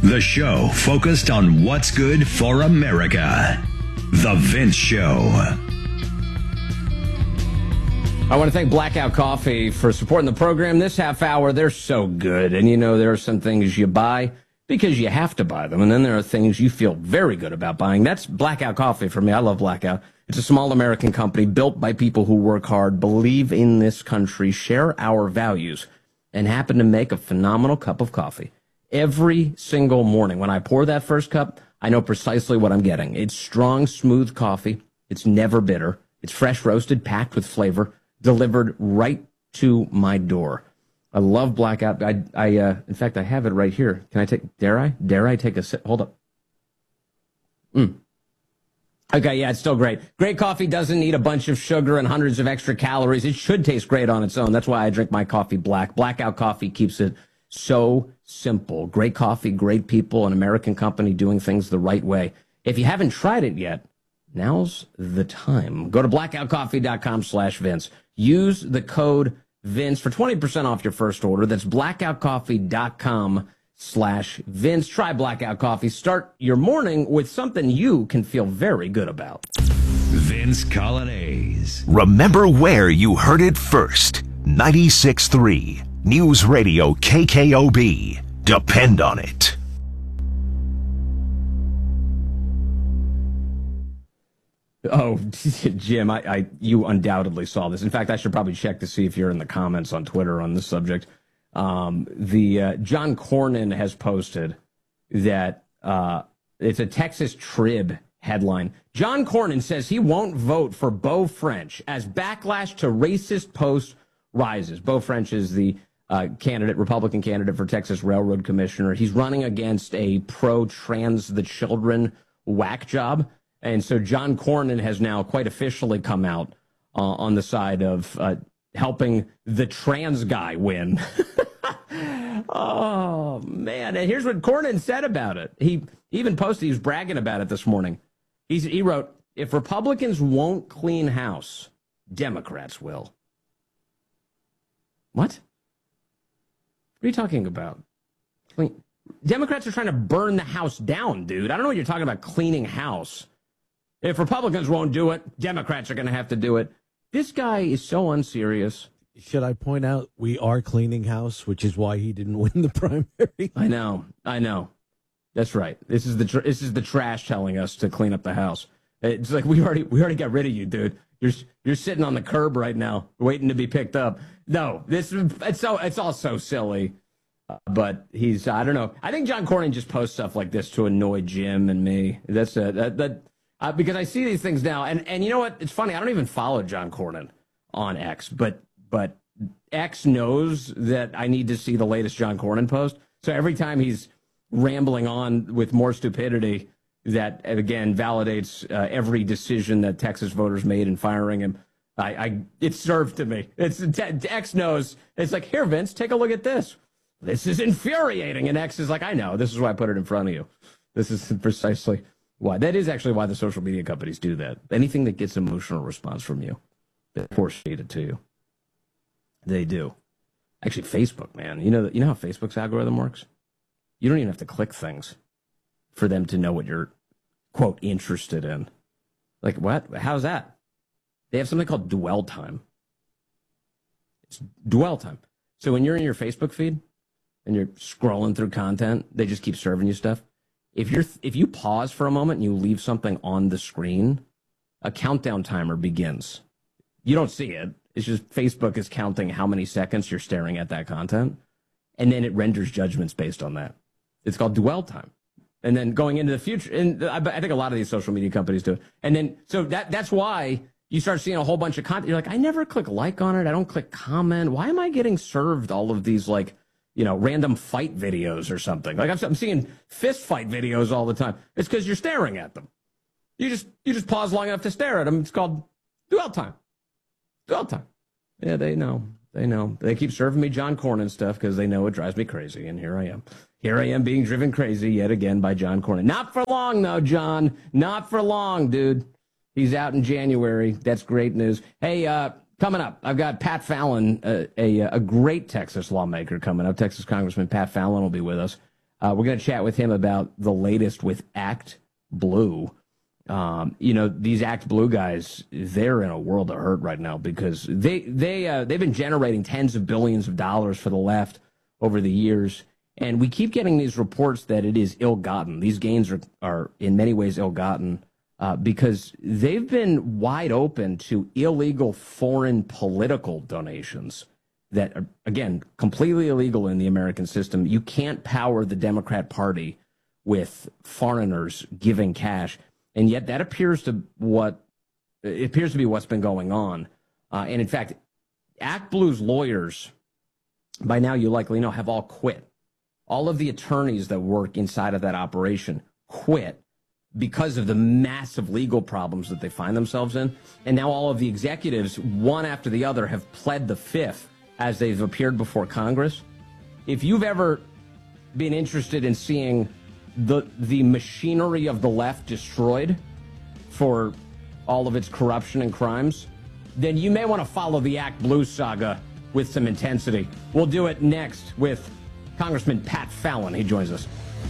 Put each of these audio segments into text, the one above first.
The show focused on what's good for America. The Vince Show. I want to thank Blackout Coffee for supporting the program this half hour. They're so good. And you know, there are some things you buy because you have to buy them. And then there are things you feel very good about buying. That's Blackout Coffee for me. I love Blackout. It's a small American company built by people who work hard, believe in this country, share our values, and happen to make a phenomenal cup of coffee. Every single morning when I pour that first cup, I know precisely what I'm getting. It's strong, smooth coffee. It's never bitter. It's fresh roasted, packed with flavor, delivered right to my door. I love Blackout. In fact, I have it right here. Dare I take a sip? Hold up. Okay, yeah, it's still great. Great coffee doesn't need a bunch of sugar and hundreds of extra calories. It should taste great on its own. That's why I drink my coffee black. Blackout Coffee keeps it so simple. Great coffee, great people, an American company doing things the right way. If you haven't tried it yet, now's the time. Go to blackoutcoffee.com/Vince. Use the code Vince for 20% off your first order. That's blackoutcoffee.com/Vince. Try Blackout Coffee. Start your morning with something you can feel very good about. Vince Coglianese. Remember where you heard it first. 96.3 News Radio KKOB. Depend on it. Oh, Jim, you undoubtedly saw this. In fact, I should probably check to see if you're in the comments on Twitter on this subject. John Cornyn has posted that it's a Texas Trib headline. John Cornyn says he won't vote for Beau French as backlash to racist post rises. Beau French is the Republican candidate for Texas Railroad Commissioner. He's running against a pro-trans the children whack job. And so John Cornyn has now quite officially come out on the side of helping the trans guy win. Oh, man. And here's what Cornyn said about it. He even posted, he was bragging about it this morning. He wrote, "If Republicans won't clean house, Democrats will." What? What are you talking about? Democrats are trying to burn the house down, dude. I don't know what you're talking about, cleaning house. If Republicans won't do it, Democrats are going to have to do it. This guy is so unserious. Should I point out we are cleaning house, which is why he didn't win the primary? I know. That's right. This is the trash telling us to clean up the house. It's like we already got rid of you, dude. You're sitting on the curb right now, waiting to be picked up. No, it's all so silly. But I don't know. I think John Cornyn just posts stuff like this to annoy Jim and me. That's because I see these things now, and you know what? It's funny. I don't even follow John Cornyn on X, but X knows that I need to see the latest John Cornyn post. So every time he's rambling on with more stupidity, that again validates every decision that Texas voters made in firing him. It's served to me. X knows. It's like, here, Vince, take a look at this. This is infuriating. And X is like, I know. This is why I put it in front of you. This is precisely why. That is actually why the social media companies do that. Anything that gets emotional response from you, they force feed it to you. They do. Actually, Facebook, man. You know how Facebook's algorithm works? You don't even have to click things for them to know what you're, quote, interested in. Like, what? How's that? They have something called dwell time. It's dwell time. So when you're in your Facebook feed and you're scrolling through content, they just keep serving you stuff. If you pause for a moment and you leave something on the screen, a countdown timer begins. You don't see it. It's just Facebook is counting how many seconds you're staring at that content, and then it renders judgments based on that. It's called dwell time. And then going into the future, and I think a lot of these social media companies do it. And then, so that's why you start seeing a whole bunch of content. You're like, I never click like on it. I don't click comment. Why am I getting served all of these, like, random fight videos or something? Like I'm seeing fist fight videos all the time. It's because you're staring at them. You just pause long enough to stare at them. It's called dwell time. Dwell time. Yeah, they know. They know. They keep serving me John Cornyn stuff because they know it drives me crazy. And here I am. Here I am being driven crazy yet again by John Cornyn. Not for long, though, John. Not for long, dude. He's out in January. That's great news. Hey, coming up, I've got Pat Fallon, a great Texas lawmaker coming up. Texas Congressman Pat Fallon will be with us. We're going to chat with him about the latest with Act Blue. These Act Blue guys, they're in a world of hurt right now because they've been generating tens of billions of dollars for the left over the years. And we keep getting these reports that it is ill-gotten. These gains are in many ways ill-gotten because they've been wide open to illegal foreign political donations that are, again, completely illegal in the American system. You can't power the Democrat Party with foreigners giving cash. And yet that appears to be what's been going on. And in fact, Act Blue's lawyers, by now you likely know, have all quit. All of the attorneys that work inside of that operation quit because of the massive legal problems that they find themselves in. And now all of the executives, one after the other, have pled the fifth as they've appeared before Congress. If you've ever been interested in seeing the machinery of the left destroyed for all of its corruption and crimes, then you may want to follow the Act Blue saga with some intensity. We'll do it next with Congressman Pat Fallon. He joins us.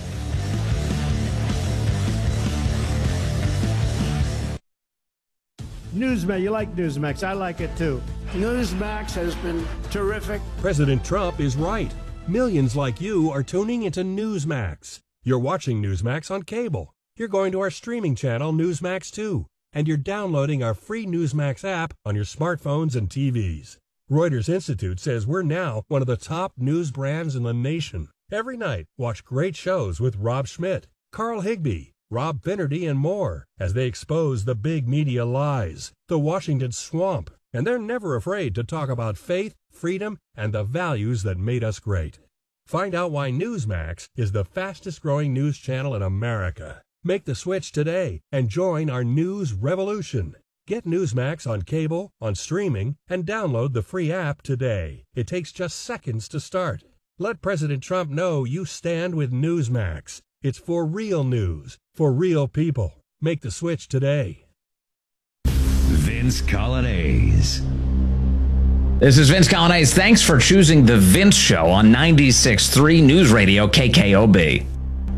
Newsmax, you like Newsmax. I like it too. Newsmax has been terrific. President Trump is right. Millions like you are tuning into Newsmax. You're watching Newsmax on cable. You're going to our streaming channel, Newsmax 2. And you're downloading our free Newsmax app on your smartphones and TVs. Reuters Institute says we're now one of the top news brands in the nation. Every night, watch great shows with Rob Schmidt, Carl Higbie, Rob Finnerty, and more as they expose the big media lies, the Washington swamp, and they're never afraid to talk about faith, freedom, and the values that made us great. Find out why Newsmax is the fastest-growing news channel in America. Make the switch today and join our news revolution. Get Newsmax on cable, on streaming, and download the free app today. It takes just seconds to start. Let President Trump know you stand with Newsmax. It's for real news, for real people. Make the switch today. Vince Coglianese. This is Vince Coglianese. Thanks for choosing The Vince Show on 96.3 News Radio KKOB.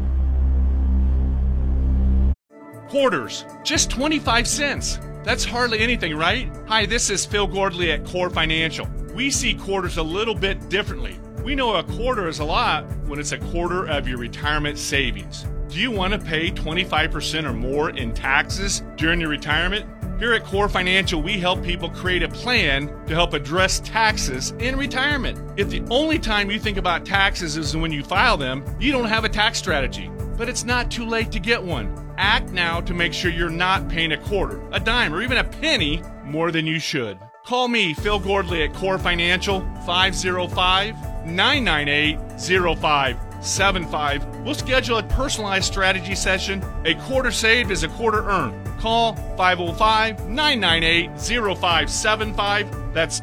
Quarters, just 25 cents. That's hardly anything, right? Hi, this is Phil Gordley at Core Financial. We see quarters a little bit differently. We know a quarter is a lot when it's a quarter of your retirement savings. Do you want to pay 25% or more in taxes during your retirement? Here at Core Financial, we help people create a plan to help address taxes in retirement. If the only time you think about taxes is when you file them, you don't have a tax strategy. But it's not too late to get one. Act now to make sure you're not paying a quarter, a dime, or even a penny more than you should. Call me, Phil Gordley, at Core Financial, 505-998-0575. We'll schedule a personalized strategy session. A quarter saved is a quarter earned. Call 505-998-0575. That's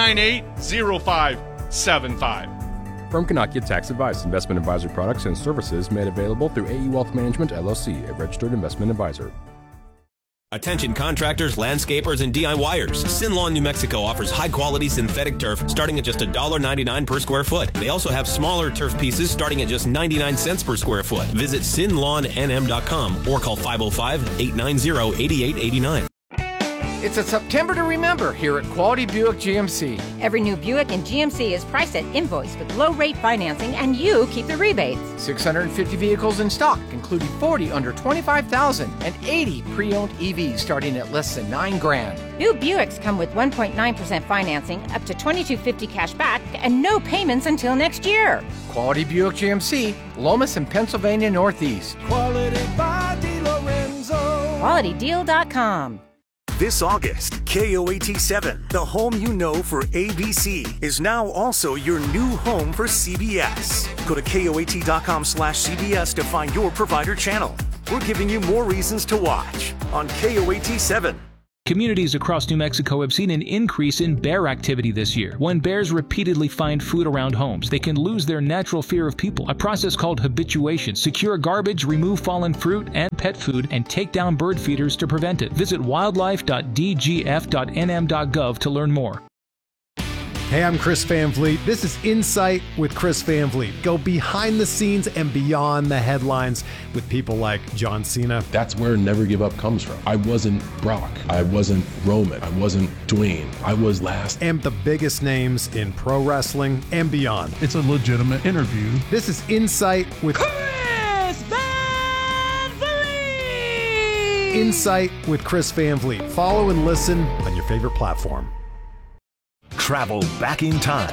998-0575. Firm cannot get tax advice. Investment advisory products and services made available through AE Wealth Management, LLC, a registered investment advisor. Attention contractors, landscapers, and DIYers. Sin Lawn, New Mexico offers high-quality synthetic turf starting at just $1.99 per square foot. They also have smaller turf pieces starting at just 99 cents per square foot. Visit sinlawnnm.com or call 505-890-8889. It's a September to remember here at Quality Buick GMC. Every new Buick in GMC is priced at invoice with low-rate financing, and you keep the rebates. 650 vehicles in stock, including 40 under $25,000 and 80 pre-owned EVs starting at less than $9,000. New Buicks come with 1.9% financing, up to $2,250 cash back, and no payments until next year. Quality Buick GMC, Lomas and Pennsylvania Northeast. Quality by DeLorenzo. QualityDeal.com. This August, KOAT7, the home you know for ABC, is now also your new home for CBS. Go to KOAT.com/CBS to find your provider channel. We're giving you more reasons to watch on KOAT7. Communities across New Mexico have seen an increase in bear activity this year. When bears repeatedly find food around homes, they can lose their natural fear of people. A process called habituation. Secure garbage, remove fallen fruit and pet food, and take down bird feeders to prevent it. Visit wildlife.dgf.nm.gov to learn more. Hey, I'm Chris Van Vliet. This is Insight with Chris Van Vliet. Go behind the scenes and beyond the headlines with people like John Cena. That's where Never Give Up comes from. I wasn't Brock. I wasn't Roman. I wasn't Dwayne. I was last. And the biggest names in pro wrestling and beyond. It's a legitimate interview. This is Insight with Chris Van Vliet! Insight with Chris Van Vliet. Follow and listen on your favorite platform. Travel back in time.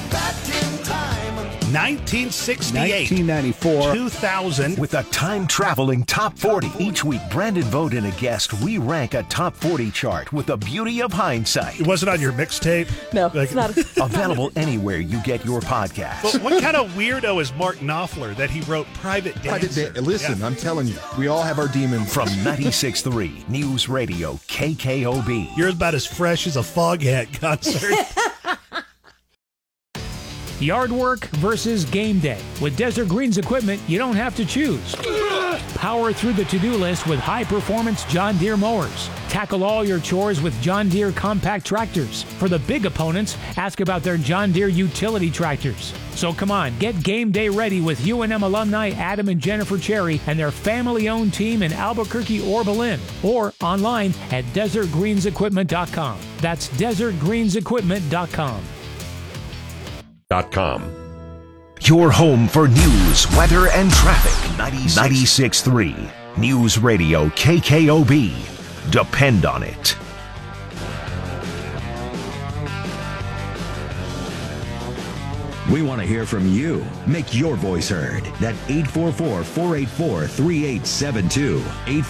1968, 1994, 2000. With a time-traveling top 40. Each week, Brandon Vogt and a guest, we rank a top 40 chart with the beauty of hindsight. It wasn't on your mixtape? No, it's not. Available anywhere you get your podcast. But what kind of weirdo is Mark Knopfler that he wrote Private Dancer? Listen, I'm telling you, we all have our demons. From 96.3 News Radio KKOB. You're about as fresh as a Foghat concert. Yard work versus game day. With Desert Greens equipment, you don't have to choose. Power through the to-do list with high-performance John Deere mowers. Tackle all your chores with John Deere compact tractors. For the big opponents, ask about their John Deere utility tractors. So come on, get game day ready with UNM alumni Adam and Jennifer Cherry and their family-owned team in Albuquerque or Berlin. Or online at desertgreensequipment.com. That's desertgreensequipment.com. Your home for news, weather, and traffic. 96.3 News Radio KKOB. Depend on it. We want to hear from you. Make your voice heard. That 844-484-3872.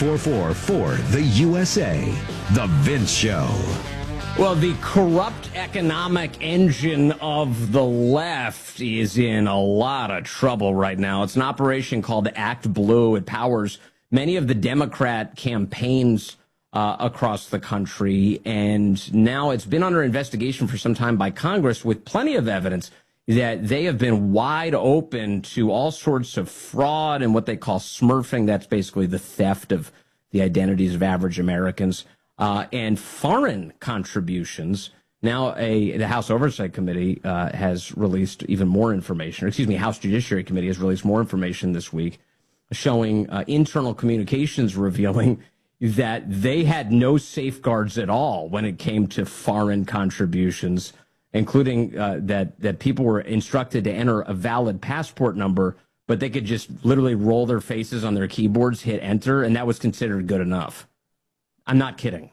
844-4-THE-USA. The Vince Show. Well, the corrupt economic engine of the left is in a lot of trouble right now. It's an operation called Act Blue. It powers many of the Democrat campaigns across the country, and now it's been under investigation for some time by Congress with plenty of evidence that they have been wide open to all sorts of fraud and what they call smurfing. That's basically the theft of the identities of average Americans. And foreign contributions. Now, the House Oversight Committee has released even more information. Or excuse me, House Judiciary Committee has released more information this week showing internal communications revealing that they had no safeguards at all when it came to foreign contributions, including that people were instructed to enter a valid passport number, but they could just literally roll their faces on their keyboards, hit enter, and that was considered good enough. I'm not kidding.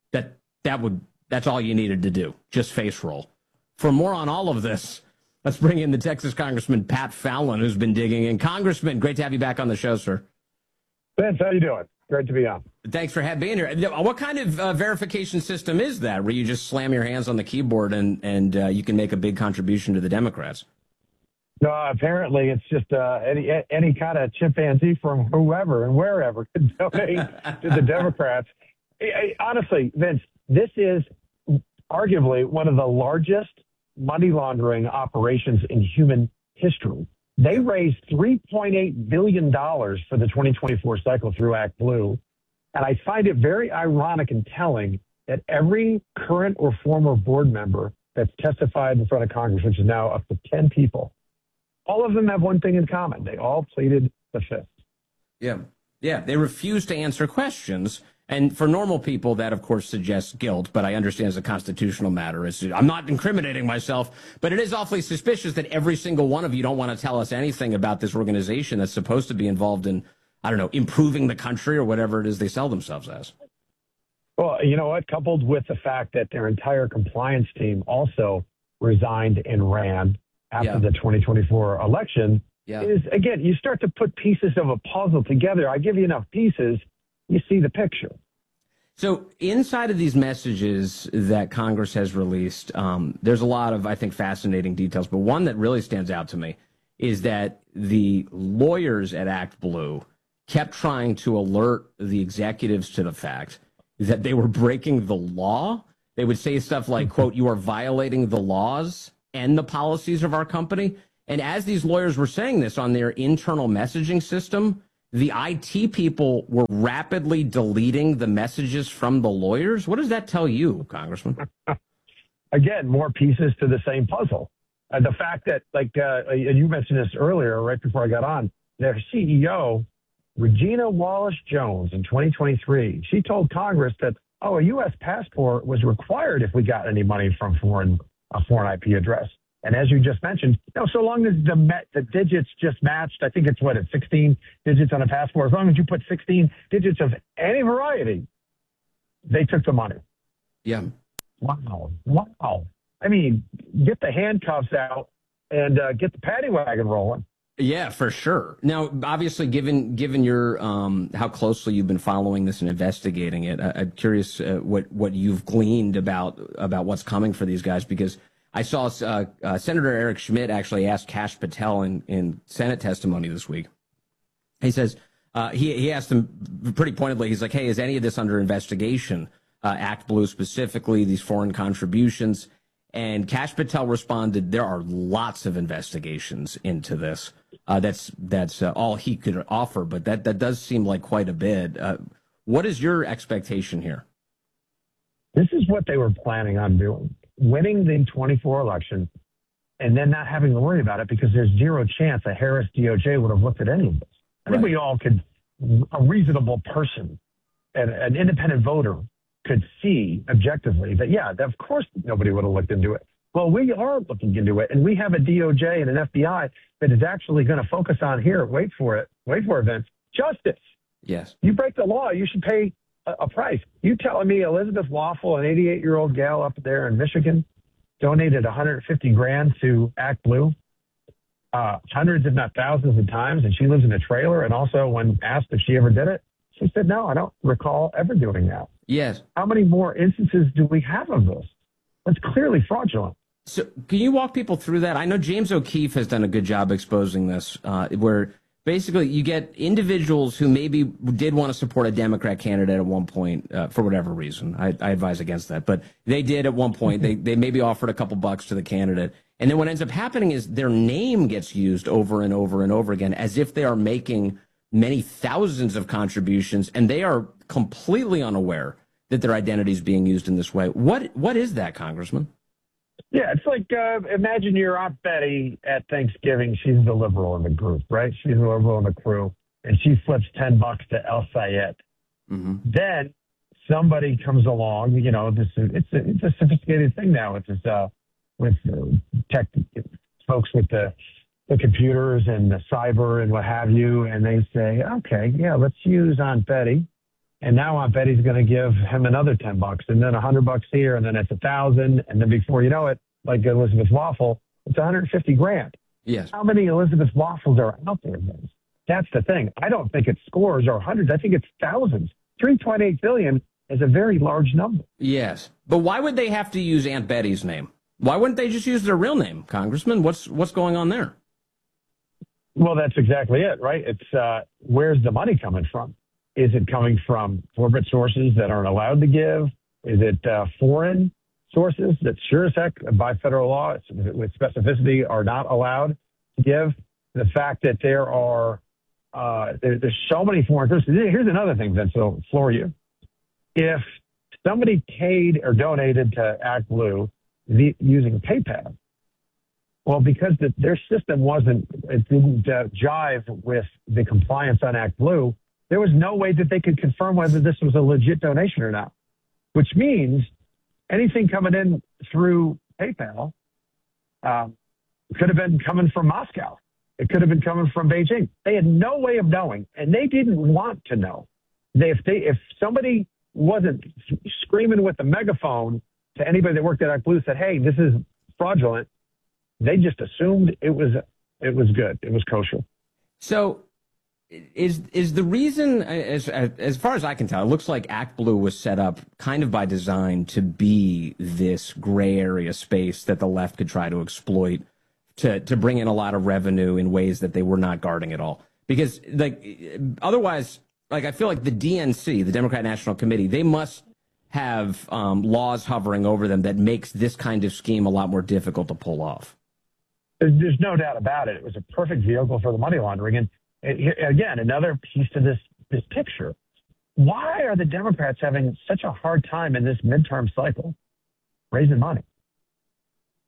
That's all you needed to do. Just face roll. For more on all of this, let's bring in the Texas Congressman Pat Fallon, who's been digging in. Congressman, great to have you back on the show, sir. Vince, how you doing? Great to be on. Thanks for being here. What kind of verification system is that, where you just slam your hands on the keyboard and you can make a big contribution to the Democrats? No, apparently it's just any kind of chimpanzee from whoever and wherever could donate to the Democrats. Honestly, Vince, this is arguably one of the largest money laundering operations in human history. They raised $3.8 billion for the 2024 cycle through Act Blue. And I find it very ironic and telling that every current or former board member that's testified in front of Congress, which is now up to 10 people, all of them have one thing in common. They all pleaded the fifth. Yeah. They refuse to answer questions. And for normal people, that, of course, suggests guilt, but I understand as a constitutional matter. I'm not incriminating myself, but it is awfully suspicious that every single one of you don't want to tell us anything about this organization that's supposed to be involved in, I don't know, improving the country or whatever it is they sell themselves as. Well, you know what? Coupled with the fact that their entire compliance team also resigned and ran after the 2024 election is, again, you start to put pieces of a puzzle together. I give you enough pieces, you see the picture. So inside of these messages that Congress has released, there's a lot of, I think, fascinating details. But one that really stands out to me is that the lawyers at Act Blue kept trying to alert the executives to the fact that they were breaking the law. They would say stuff like, quote, "You are violating the laws and the policies of our company." And as these lawyers were saying this on their internal messaging system, the IT people were rapidly deleting the messages from the lawyers. What does that tell you, Congressman? again, more pieces to the same puzzle. The fact that, like, you mentioned this earlier, right before I got on, their CEO, Regina Wallace-Jones, in 2023, she told Congress that, a U.S. passport was required if we got any money from a foreign IP address. And as you just mentioned, so long as the digits just matched, I think it's 16 digits on a passport. As long as you put 16 digits of any variety, they took the money. Yeah. Wow. I mean, get the handcuffs out and get the paddy wagon rolling. Yeah, for sure. Now, obviously, given your how closely you've been following this and investigating it, I'm curious what you've gleaned about what's coming for these guys, because I saw Senator Eric Schmidt actually asked Kash Patel in Senate testimony this week. He says he asked him pretty pointedly. He's like, "Hey, is any of this under investigation? Act Blue specifically, these foreign contributions?" And Kash Patel responded, "There are lots of investigations into this. That's all he could offer, but that does seem like quite a bit." What is your expectation here? This is what they were planning on doing: winning the 24 election, and then not having to worry about it, because there's zero chance a Harris DOJ would have looked at any of this. I think we all could, a reasonable person, an independent voter, could see objectively that, of course nobody would have looked into it. Well, we are looking into it, and we have a DOJ and an FBI that is actually going to focus on here. Wait for it, Vince. Justice. Yes. You break the law, you should pay a price. You telling me Elizabeth Waffle, an 88-year-old gal up there in Michigan, donated $150,000 to Act Blue, hundreds if not thousands of times, and she lives in a trailer, and also when asked if she ever did it, she said, "No, I don't recall ever doing that." Yes. How many more instances do we have of this? That's clearly fraudulent. So can you walk people through that? I know James O'Keefe has done a good job exposing this, where basically you get individuals who maybe did want to support a Democrat candidate at one point for whatever reason. I advise against that. But they did at one point. They maybe offered a couple bucks to the candidate. And then what ends up happening is their name gets used over and over and over again, as if they are making many thousands of contributions, and they are completely unaware that their identity is being used in this way. What is that, Congressman? Yeah, it's like, imagine your Aunt Betty at Thanksgiving. She's the liberal in the group, right? She's the liberal in the crew, and she flips $10 to El Sayed. Mm-hmm. Then somebody comes along. It's a sophisticated thing now. It's with tech folks with the computers and the cyber and what have you, and they say, "Okay, let's use Aunt Betty." And now Aunt Betty's going to give him another $10, and then $100 here, and then it's $1,000, and then before you know it, like Elizabeth Waffle, it's $150,000. Yes. How many Elizabeth Waffles are out there? That's the thing. I don't think it's scores or hundreds. I think it's thousands. 3.8 billion is a very large number. Yes, but why would they have to use Aunt Betty's name? Why wouldn't they just use their real name, Congressman? What's going on there? Well, that's exactly it, right? It's where's the money coming from? Is it coming from corporate sources that aren't allowed to give? Is it foreign sources that sure as heck by federal law with specificity are not allowed to give? The fact that there are there's so many foreign sources. Here's another thing, Vince, will floor you. If somebody paid or donated to Act Blue using PayPal, well, because their system didn't jive with the compliance on Act Blue, there was no way that they could confirm whether this was a legit donation or not, which means anything coming in through PayPal could have been coming from Moscow. It could have been coming from Beijing. They had no way of knowing, and they didn't want to know. If somebody wasn't screaming with a megaphone to anybody that worked at Act Blue, said, "Hey, this is fraudulent," they just assumed it was good. It was kosher. So is the reason, as far as I can tell, it looks like Act Blue was set up kind of by design to be this gray area space that the left could try to exploit to bring in a lot of revenue in ways that they were not guarding at all. Because otherwise, I feel like the DNC, the Democrat National Committee, they must have laws hovering over them that makes this kind of scheme a lot more difficult to pull off. There's no doubt about it. It was a perfect vehicle for the money laundering. And again, another piece to this picture. Why are the Democrats having such a hard time in this midterm cycle raising money?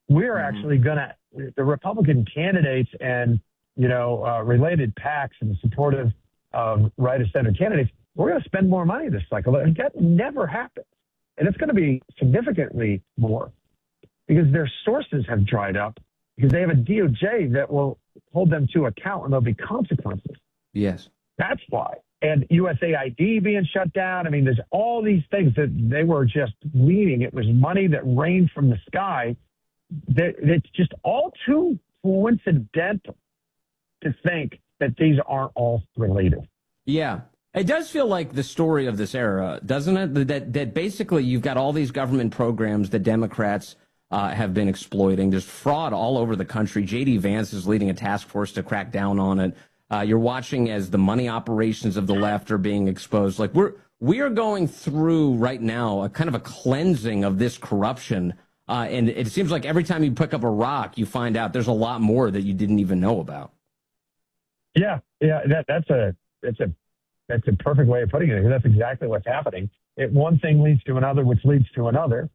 we're actually going to, the Republican candidates and, related PACs and supportive of right of center candidates, we're going to spend more money this cycle. And that never happens. And it's going to be significantly more because their sources have dried up because they have a DOJ that will hold them to account and there'll be consequences. Yes. That's why. And USAID being shut down. I mean, there's all these things that they were just leading. It was money that rained from the sky. It's just all too coincidental to think that these aren't all related. Yeah. It does feel like the story of this era, doesn't it? That basically you've got all these government programs that Democrats have been exploiting. There's fraud all over the country. J.D. Vance is leading a task force to crack down on it. You're watching as the money operations of the left are being exposed. Like we are going through right now a kind of a cleansing of this corruption. And it seems like every time you pick up a rock, you find out there's a lot more that you didn't even know about. Yeah. That's a perfect way of putting it. That's exactly what's happening. One thing leads to another, which leads to another.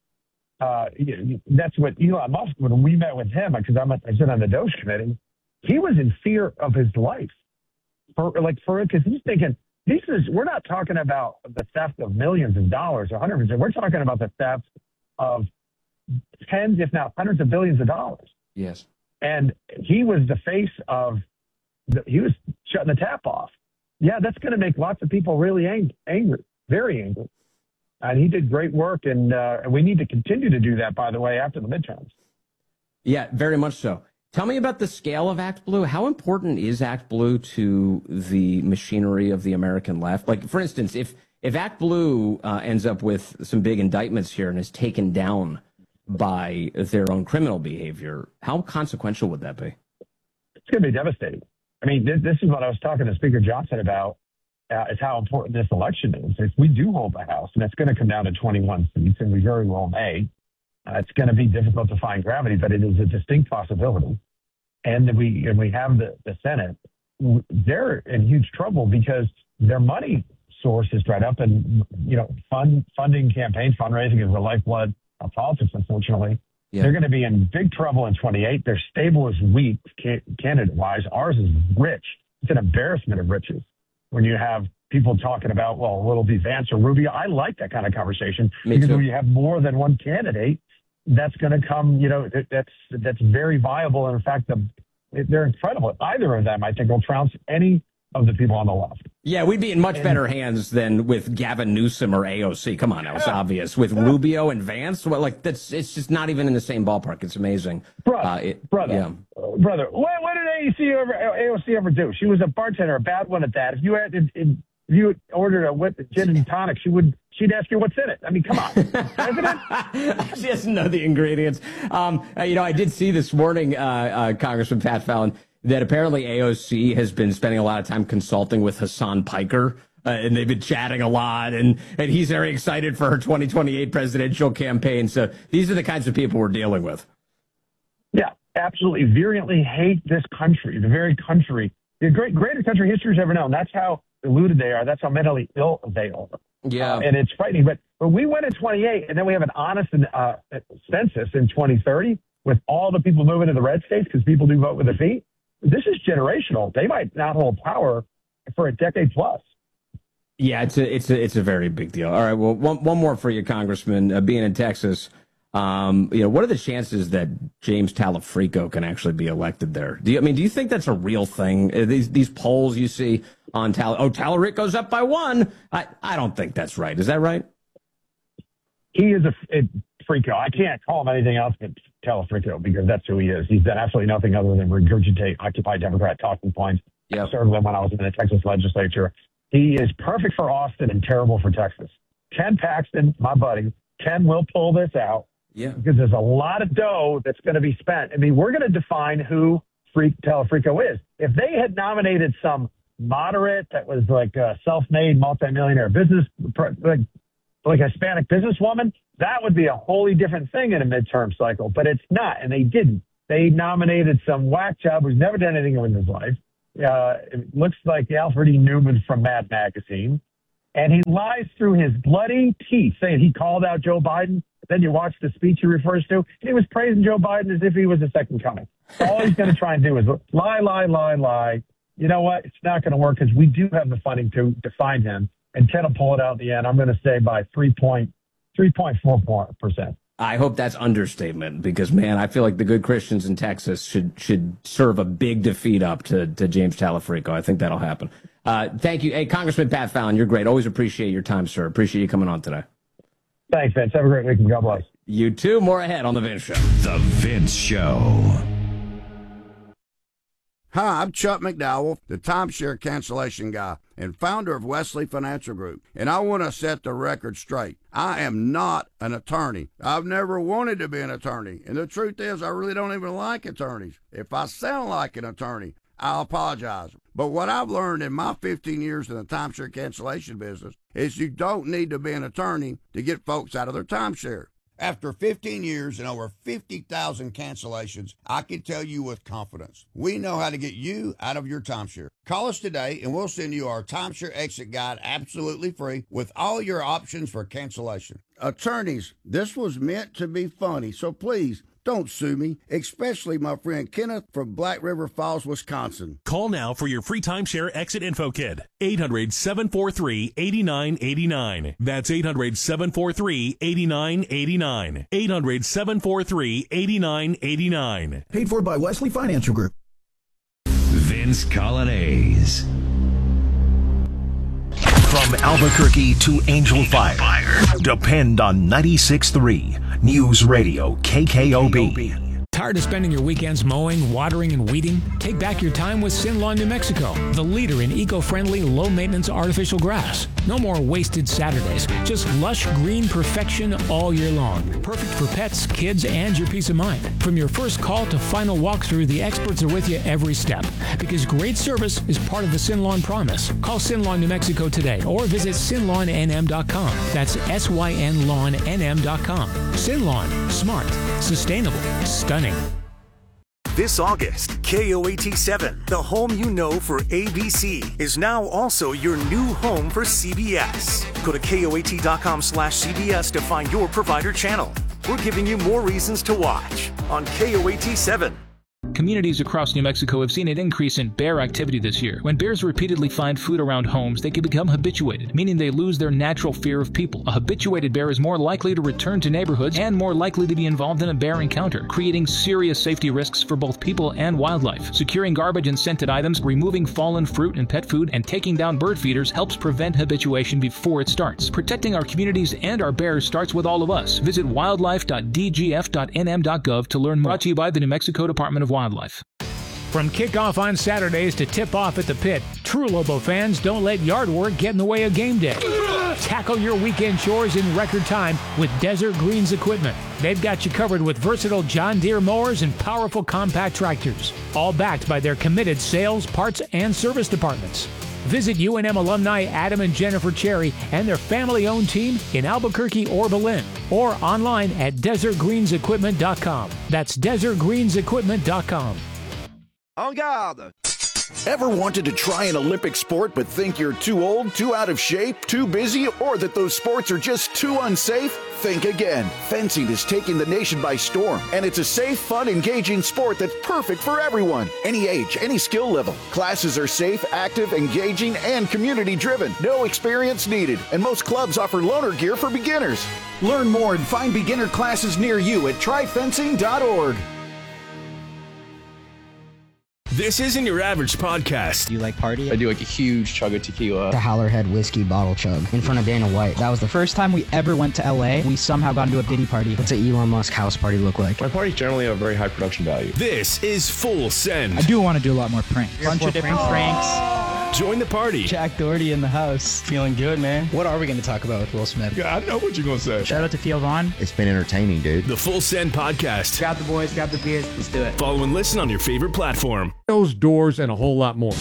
That's what Elon Musk, when we met with him, because I sit on the Doge committee, he was in fear of his life. Because he's thinking, we're not talking about the theft of millions of dollars or hundreds. We're talking about the theft of tens, if not hundreds of billions of dollars. Yes. And he was the face of, he was shutting the tap off. Yeah, that's going to make lots of people really angry, very angry. And he did great work, and we need to continue to do that, by the way, after the midterms. Yeah, very much so. Tell me about the scale of Act Blue. How important is Act Blue to the machinery of the American left? Like, for instance, if Act Blue ends up with some big indictments here and is taken down by their own criminal behavior, how consequential would that be? It's going to be devastating. I mean, this is what I was talking to Speaker Johnson about, is how important this election is. If we do hold the House, and it's going to come down to 21 seats, and we very well may, it's going to be difficult to find gravity, but it is a distinct possibility. And we have the Senate. They're in huge trouble because their money source is dried up, and funding campaign fundraising is the lifeblood of politics. Unfortunately, they're going to be in big trouble in 28. Their stable is weak, candidate-wise. Ours is rich. It's an embarrassment of riches when you have people talking about, well, will it be Vance or Rubio? I like that kind of conversation because when you have more than one candidate, that's going to come, that's very viable. And in fact, they're incredible. Either of them, I think, will trounce any of the people on the left. Yeah, we'd be in much better hands than with Gavin Newsom or AOC. Come on, now, it's obvious. With Rubio and Vance, it's just not even in the same ballpark. It's amazing. Brother, what did AOC ever do? She was a bartender, a bad one at that. If you ordered a gin and tonic, she'd ask you what's in it. I mean, come on. President? She doesn't know the ingredients. I did see this morning, Congressman Pat Fallon, that apparently AOC has been spending a lot of time consulting with Hassan Piker, and they've been chatting a lot, and he's very excited for her 2028 presidential campaign. So these are the kinds of people we're dealing with. Yeah, absolutely. Virulently hate this country, the very country, the greatest country history's ever known. That's how deluded they are. That's how mentally ill they are. Yeah. And it's frightening. But we went in 28, and then we have an honest census in 2030 with all the people moving to the red states because people do vote with their feet. This is generational. They might not hold power for a decade plus. Yeah, it's a very big deal. All right, well, one more for you, Congressman. Being in Texas, what are the chances that James Talafrico can actually be elected there? Do you think that's a real thing? These polls you see on Talarico's up by 1. I don't think that's right. Is that right? He is a Frico. I can't call him anything else but Talafrico because that's who he is. He's done absolutely nothing other than regurgitate Occupy Democrat talking points. I served them when I was in the Texas legislature. He is perfect for Austin and terrible for Texas. Ken Paxton, my buddy, Ken will pull this out. Yeah. Because there's a lot of dough that's going to be spent. I mean, we're going to define who Talafrico is. If they had nominated some moderate that was like a self-made multimillionaire business, like a Hispanic businesswoman, that would be a wholly different thing in a midterm cycle. But it's not, and they didn't. They nominated some whack job who's never done anything in his life. It looks like Alfred E. Newman from Mad Magazine. and he lies through his bloody teeth, saying he called out Joe Biden. Then you watch the speech he refers to, and he was praising Joe Biden as if he was the second coming. All he's going to try and do is lie. You know what? It's not going to work because we do have the funding to find him, and Ken will pull it out in the end. I'm going to say by 3.4%. I hope that's understatement because, man, I feel like the good Christians in Texas should serve a big defeat up to James Talafrico. I think that'll happen. Thank you. Hey, Congressman Pat Fallon, you're great. Always appreciate your time, sir. Appreciate you coming on today. Thanks, Vince. Have a great weekend. God bless. You too. More ahead on The Vince Show. The Vince Show. Hi, I'm Chuck McDowell, the timeshare cancellation guy and founder of Wesley Financial Group, and I want to set the record straight. I am not an attorney. I've never wanted to be an attorney, and the truth is I really don't even like attorneys. If I sound like an attorney, I'll apologize. But what I've learned in my 15 years in the timeshare cancellation business is you don't need to be an attorney to get folks out of their timeshare. After 15 years and over 50,000 cancellations, I can tell you with confidence, we know how to get you out of your timeshare. Call us today and we'll send you our timeshare exit guide absolutely free with all your options for cancellation. Attorneys, this was meant to be funny, so please don't sue me, especially my friend Kenneth from Black River Falls, Wisconsin. Call now for your free timeshare exit info kit. 800-743-8989. That's 800-743-8989. 800-743-8989. Paid for by Wesley Financial Group. Vince Colonnese. From Albuquerque to Angel Fire. Depend on 96.3 News Radio KKOB. Tired of spending your weekends mowing, watering, and weeding? Take back your time with Sinlawn, New Mexico, the leader in eco-friendly, low-maintenance artificial grass. No more wasted Saturdays, just lush green perfection all year long. Perfect for pets, kids, and your peace of mind. From your first call to final walkthrough, the experts are with you every step. Because great service is part of the Sinlawn promise. Call Sinlawn, New Mexico today or visit sinlawnnm.com. That's synlawnnm.com. Sinlawn, smart, sustainable, stunning. This August, KOAT7, the home you know for ABC, is now also your new home for CBS. Go to KOAT.com/CBS to find your provider channel. We're giving you more reasons to watch on KOAT7. Communities across New Mexico have seen an increase in bear activity this year. When bears repeatedly find food around homes, they can become habituated, meaning they lose their natural fear of people. A habituated bear is more likely to return to neighborhoods and more likely to be involved in a bear encounter, creating serious safety risks for both people and wildlife. Securing garbage and scented items, removing fallen fruit and pet food, and taking down bird feeders helps prevent habituation before it starts. Protecting our communities and our bears starts with all of us. Visit wildlife.dgf.nm.gov to learn more. Brought to you by the New Mexico Department of Wildlife. From kickoff on Saturdays to tip-off at the pit, true Lobo fans don't let yard work get in the way of game day. Tackle your weekend chores in record time with Desert Greens equipment. They've got you covered with versatile John Deere mowers and powerful compact tractors, all backed by their committed sales, parts, and service departments. Visit UNM alumni Adam and Jennifer Cherry and their family-owned team in Albuquerque or Belen, or online at desertgreensequipment.com. That's desertgreensequipment.com. En garde! Ever wanted to try an Olympic sport but think you're too old, too out of shape, too busy, or that those sports are just too unsafe? Think again. Fencing is taking the nation by storm, and it's a safe, fun, engaging sport that's perfect for everyone. Any age, any skill level. Classes are safe, active, engaging, and community-driven. No experience needed, and most clubs offer loaner gear for beginners. Learn more and find beginner classes near you at tryfencing.org. This isn't your average podcast. Do you like party? I do like a huge chug of tequila. The Howlerhead whiskey bottle chug in front of Dana White. That was the first time we ever went to LA. We somehow got into a Diddy party. What's an Elon Musk house party look like? My parties generally have very high production value. This is Full Send. I do want to do a lot more pranks. Bunch of different pranks. Join the party. Jack Doherty in the house. Feeling good, man. What are we going to talk about with Will Smith? Yeah, I know what you're going to say. Shout out to Theo Vaughn. It's been entertaining, dude. The Full Send podcast. Grab the boys, grab the beers. Let's do it. Follow and listen on your favorite platform. Those doors and a whole lot more.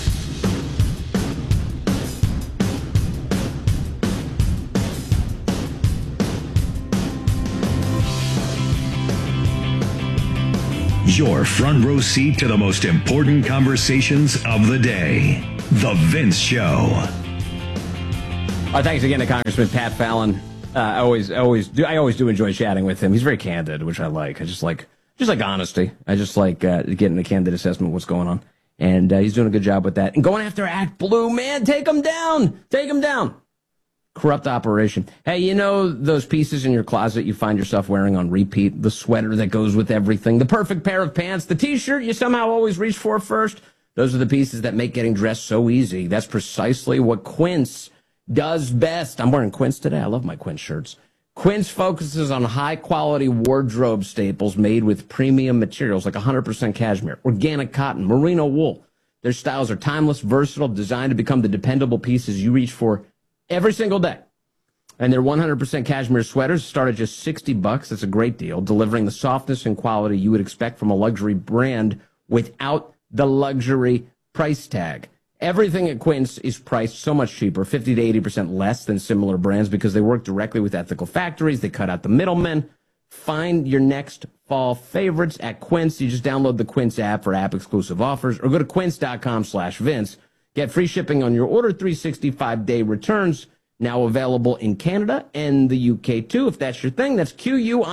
Your front row seat to the most important conversations of the day. The Vince Show. Thanks again to Congressman Pat Fallon. I always do enjoy chatting with him. He's very candid, which I like. I just like honesty. I just like getting a candid assessment of what's going on. And he's doing a good job with that. And going after Act Blue, man, take him down. Take him down. Corrupt operation. Hey, you know those pieces in your closet you find yourself wearing on repeat? The sweater that goes with everything, the perfect pair of pants, the T-shirt you somehow always reach for first. Those are the pieces that make getting dressed so easy. That's precisely what Quince does best. I'm wearing Quince today. I love my Quince shirts. Quince focuses on high-quality wardrobe staples made with premium materials like 100% cashmere, organic cotton, merino wool. Their styles are timeless, versatile, designed to become the dependable pieces you reach for every single day. And their 100% cashmere sweaters start at just $60. That's a great deal, delivering the softness and quality you would expect from a luxury brand without the luxury price tag. Everything at Quince is priced so much cheaper, 50 to 80% less than similar brands, because they work directly with ethical factories. They cut out the middlemen. Find your next fall favorites at Quince. You just download the Quince app for app-exclusive offers or go to quince.com/Vince. Get free shipping on your order, 365-day returns, now available in Canada and the UK too. If that's your thing, that's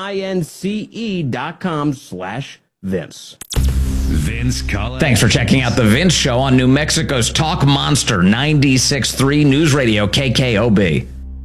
QUINCE.com/Vince. Vince Collins. Thanks for checking out The Vince Show on New Mexico's Talk Monster 96.3 News Radio KKOB.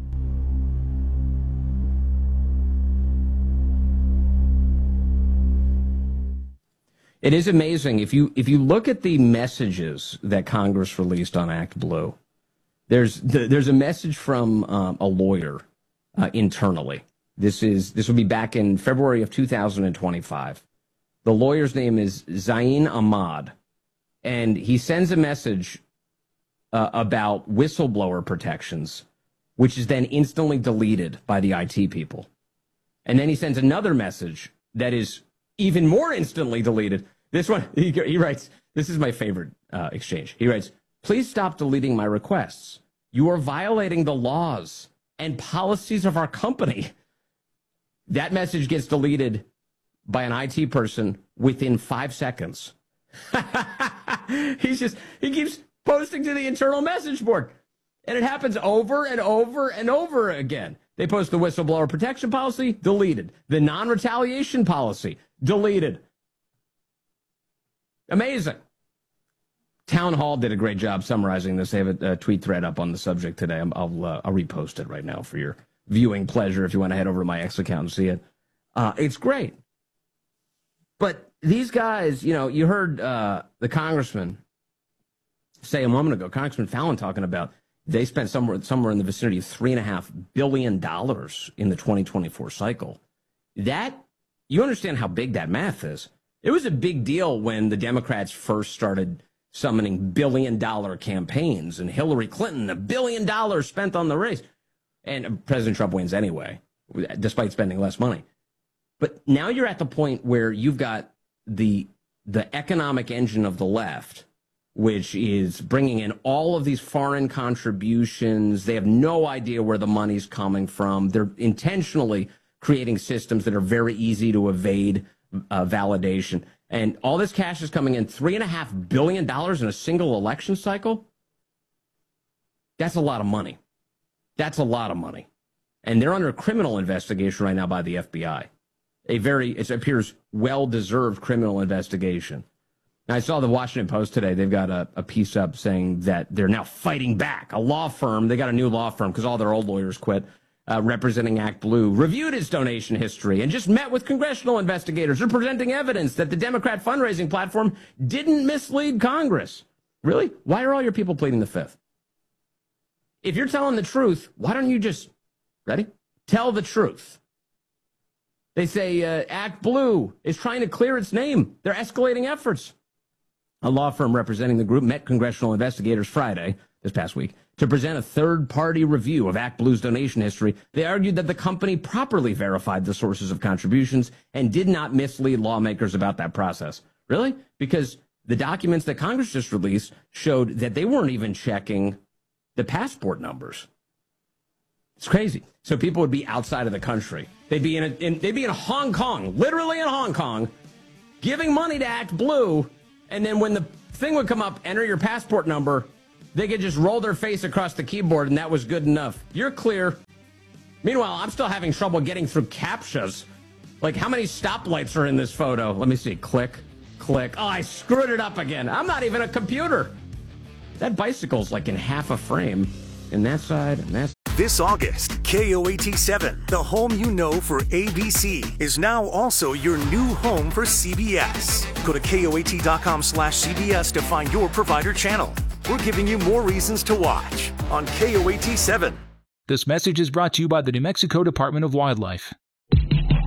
It is amazing. If you look at the messages that Congress released on Act Blue, there's a message from a lawyer internally. This will be back in February of 2025. The lawyer's name is Zain Ahmad, and he sends a message about whistleblower protections, which is then instantly deleted by the IT people. And then he sends another message that is even more instantly deleted. This one, he writes, this is my favorite exchange. He writes, "Please stop deleting my requests. You are violating the laws and policies of our company." That message gets deleted by an IT person within 5 seconds. He keeps posting to the internal message board. And it happens over and over and over again. They post the whistleblower protection policy, deleted. The non-retaliation policy, deleted. Amazing. Town Hall did a great job summarizing this. They have a tweet thread up on the subject today. I'll repost it right now for your viewing pleasure if you want to head over to my X account and see it. It's great. But these guys, you heard the congressman say a moment ago, Congressman Fallon talking about they spent somewhere in the vicinity of $3.5 billion in the 2024 cycle. That, you understand how big that math is. It was a big deal when the Democrats first started summoning billion-dollar campaigns, and Hillary Clinton, $1 billion spent on the race. And President Trump wins anyway, despite spending less money. But now you're at the point where you've got the economic engine of the left, which is bringing in all of these foreign contributions. They have no idea where the money's coming from. They're intentionally creating systems that are very easy to evade validation. And all this cash is coming in, $3.5 billion in a single election cycle. That's a lot of money. That's a lot of money. And they're under a criminal investigation right now by the FBI. It appears, well-deserved criminal investigation. Now, I saw the Washington Post today. They've got a piece up saying that they're now fighting back. A law firm, they got a new law firm because all their old lawyers quit, representing Act Blue, reviewed its donation history and just met with congressional investigators. They're presenting evidence that the Democrat fundraising platform didn't mislead Congress. Really? Why are all your people pleading the fifth? If you're telling the truth, why don't you just, ready? Tell the truth. They say Act Blue is trying to clear its name. They're escalating efforts. A law firm representing the group met congressional investigators Friday, this past week, to present a third-party review of Act Blue's donation history. They argued that the company properly verified the sources of contributions and did not mislead lawmakers about that process. Really? Because the documents that Congress just released showed that they weren't even checking the passport numbers. It's crazy. So people would be outside of the country. They'd be in Hong Kong, literally in Hong Kong, giving money to Act Blue, and then when the thing would come up, enter your passport number, they could just roll their face across the keyboard and that was good enough. You're clear. Meanwhile, I'm still having trouble getting through CAPTCHAs. Like, how many stoplights are in this photo? Let me see. Click, click. Oh, I screwed it up again. I'm not even a computer. That bicycle's like in half a frame. And that side, and that. This August, KOAT7, the home you know for ABC, is now also your new home for CBS. Go to KOAT.com/CBS to find your provider channel. We're giving you more reasons to watch on KOAT7. This message is brought to you by the New Mexico Department of Wildlife.